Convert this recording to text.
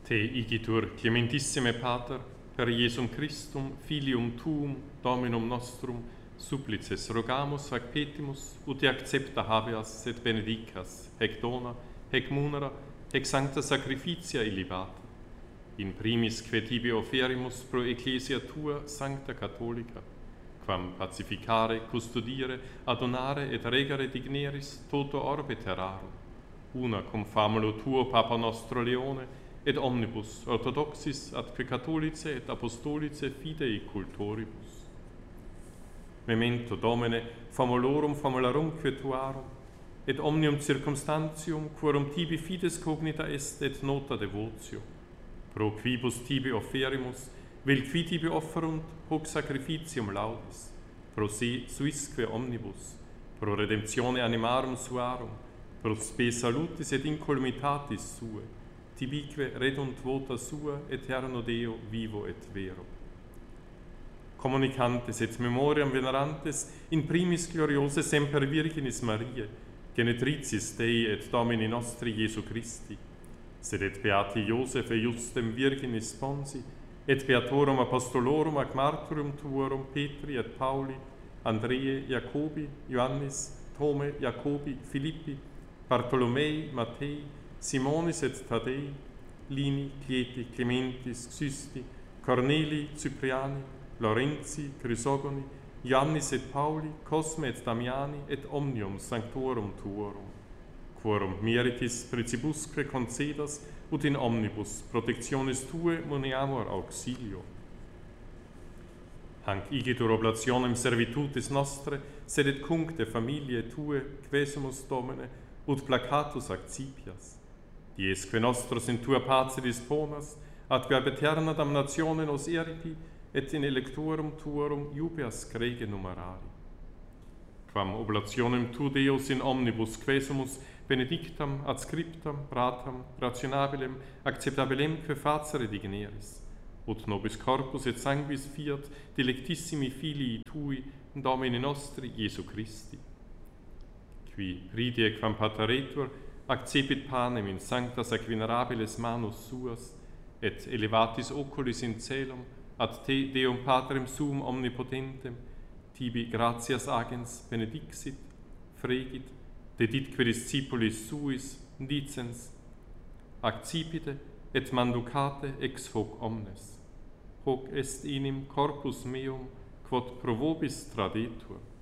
Te igitur clementissime Pater, per Iesum Christum, filium tuum, Dominum nostrum, supplices rogamus ac petimus, ut accepta habeas et benedicas, hec dona, hec munera, hec sancta sacrificia illibata, in primis que tibi offerimus pro ecclesia tua sancta catholica, quam pacificare, custodire, adonare et regere digneris toto orbe terrarum, una cum famulo tuo Papa nostro Leone, et omnibus orthodoxis atque catholice et apostolice fidei cultoribus. Memento Domine famulorum famularumque tuarum, et omnium circumstantium quorum tibi fides cognita est et nota devotio, pro quibus tibi offerimus, vel qui tibi offerunt hoc sacrificium laudis, pro se suisque omnibus, pro redemptione animarum suarum, pro spe salutis et incolumitatis sue, tibique redunt vota sua, eterno Deo vivo et vero. Communicantes et memoriam venerantes, in primis gloriose semper Virginis Mariae, genetricis Dei et Domini nostri Iesu Christi, sed et beati Iosef et Justem Virginis Sponsi, et beatorum apostolorum ac martyrum tuorum Petri et Pauli, Andrei, Jacobi, Ioannis, Tome, Jacobi, Filippi, Bartolomei, Mattei, Simonis et Tadei, Lini, Cleti, Clementis, Xysti, Corneli, Cypriani, Lorenzi, Chrysogoni, Ioannis et Pauli, Cosme et Damiani, et omnium sanctorum tuorum, quorum meritis principusque concedas, ut in omnibus protectionis tue moneamur auxilio. Hanc igitur oblationem servitutis nostre, sed et cuncte familiae tue, quesumus Domine, ut placatus accipias, diesque nostros in tua pace disponas, atque ab eterna damnatione nos eriti, et in electorum tuorum iubeas crege numerari. Quam oblationem tu Deus in omnibus quesumus benedictam, adscriptam, pratam, rationabilem, acceptabilemque facere digneris, ut nobis corpus et sanguis fiat delectissimi filii tui, Domini nostri Iesu Christi. Qui pridie quam pateretur, accepit panem in sanctas ac venerabiles manus suas, et elevatis oculis in celum, ad te Deum Patrem suum omnipotentem, tibi gratias agens benedixit, fregit, deditque discipulis suis, dicens, accipite et manducate ex hoc omnes. Hoc est inim corpus meum, quod pro vobis tradetur.